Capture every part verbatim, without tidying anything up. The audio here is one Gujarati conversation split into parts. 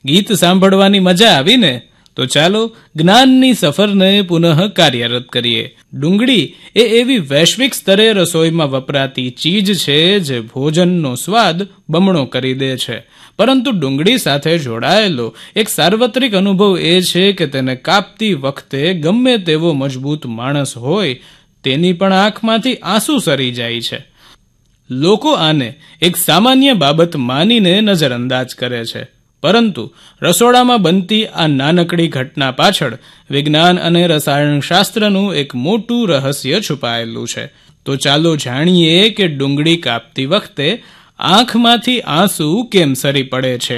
ગીત સાંભળવાની મજા આવી ને? તો ચાલો જ્ઞાનની સફરને પુનઃ કાર્યરત કરીએ. ડુંગળી એ એવી વૈશ્વિક સ્તરે રસોઈમાં વપરાતી ચીજ છે જે ભોજનનો સ્વાદ બમણો કરી દે છે. પરંતુ ડુંગળી સાથે જોડાયેલો એક સાર્વત્રિક અનુભવ એ છે કે તેને કાપતી વખતે ગમે તેવો મજબૂત માણસ હોય તેની પણ આંખમાંથી આંસુ સરી જાય છે. લોકો આને એક સામાન્ય બાબત માનીને નજરઅંદાજ કરે છે, પરંતુ રસોડામાં બનતી આ નાનકડી ઘટના પાછળ વિજ્ઞાન અને રસાયણશાસ્ત્રનું એક મોટું રહસ્ય છુપાયેલું છે. તો ચાલો જાણીએ કે ડુંગળી કાપતી વખતે આંખમાંથી આંસુ કેમ સરી પડે છે.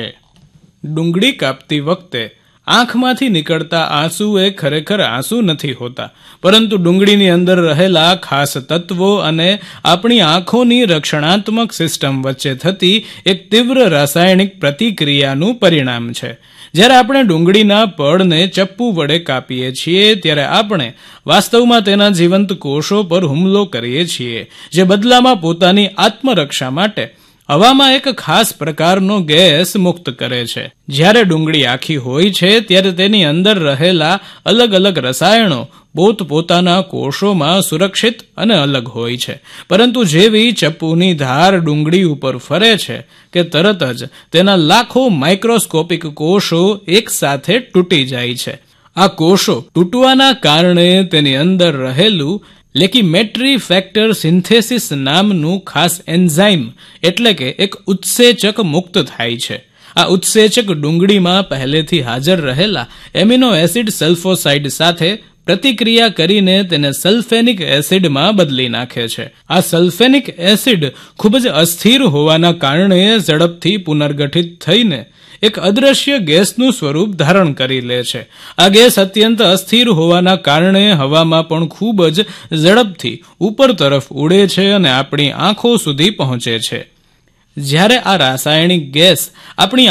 ડુંગળી કાપતી વખતે આંખમાંથી નીકળતા આંસુ એ ખરેખર આંસુ નથી હોતા, પરંતુ ડુંગળીની અંદર રહેલા ખાસ તત્વો અને આપણી આંખોની રક્ષણાત્મક સિસ્ટમ વચ્ચે થતી એક તીવ્ર રાસાયણિક પ્રતિક્રિયાનું પરિણામ છે. જ્યારે આપણે ડુંગળીના પડને ચપ્પુ વડે કાપીએ છીએ ત્યારે આપણે વાસ્તવમાં તેના જીવંત કોષો પર હુમલો કરીએ છીએ, જે બદલામાં પોતાની આત્મરક્ષા માટે હવામાં એક ખાસ પ્રકારનો ગેસ મુક્ત કરે છે. જ્યારે ડુંગળી આખી હોય છે ત્યારે તેની અંદર રહેલા અલગ અલગ રસાયણો પોતપોતાના કોષોમાં સુરક્ષિત અને અલગ હોય છે, પરંતુ જેવી ચપ્પુની ધાર ડુંગળી ઉપર ફરે છે કે તરત જ તેના લાખો માઇક્રોસ્કોપિક કોષો એક સાથે તૂટી જાય છે. આ કોષો તૂટવાના કારણે તેની અંદર રહેલું લેકીમેટ્રી ફેક્ટર સિન્થેસિસ નામનું ખાસ એન્ઝાઇમ એટલે કે એક ઉત્સેચક મુક્ત થાય છે. આ ઉત્સેચક ડુંગળીમાં પહેલેથી હાજર રહેલા એમિનો એસિડ સલ્ફોસાઇડ સાથે પ્રતિક્રિયા કરીને તેને સલ્ફેનિક એસિડમાં બદલી નાખે છે. આ સલ્ફેનિક એસિડ ખૂબ જ અસ્થિર હોવાના કારણે ઝડપથી પુનર્ગઠિત થઈને એક અદ્રશ્ય ગેસનું સ્વરૂપ ધારણ કરી લે છે. આ ગેસ અત્યંત અસ્થિર હોવાના કારણે હવામાં પણ ખૂબ જ ઝડપથી ઉપર તરફ ઉડે છે અને આપણી આંખો સુધી પહોંચે છે. જ્યારે આ રાસાયણિક ગેસ આપણી